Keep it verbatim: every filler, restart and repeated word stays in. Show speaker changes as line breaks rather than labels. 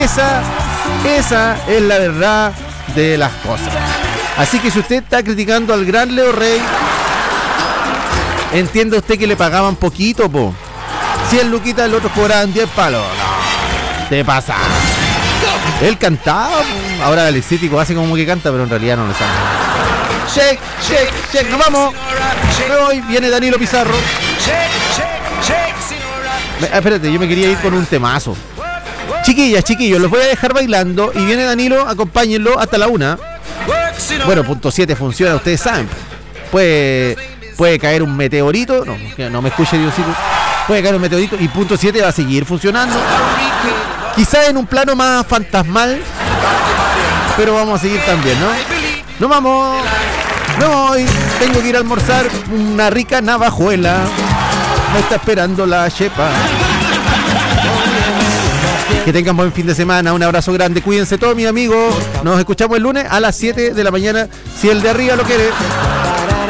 Esa, esa es la verdad de las cosas. Así que si usted está criticando al gran Leo Rey, entiende usted que le pagaban poquito, po. cien luquitas, el otro cobraban diez palos. No, te pasa. Él cantaba, po. Ahora el estético hace como que canta, pero en realidad no le sale. Shake, shake, shake, nos vamos. Hoy viene Danilo Pizarro. Me, espérate, yo me quería ir con un temazo. Chiquillas, chiquillos, los voy a dejar bailando y viene Danilo, acompáñenlo hasta la una. Bueno, punto siete funciona, ustedes saben. Puede, puede caer un meteorito, no, que no me escuche Diosito. Puede caer un meteorito y punto siete va a seguir funcionando. Quizás en un plano más fantasmal, pero vamos a seguir también, ¿no? Nos vamos. No, hoy tengo que ir a almorzar una rica navajuela. Me está esperando la chepa. Que tengan buen fin de semana, un abrazo grande, cuídense todos mis amigos. Nos escuchamos el lunes a las siete de la mañana, si el de arriba lo quiere.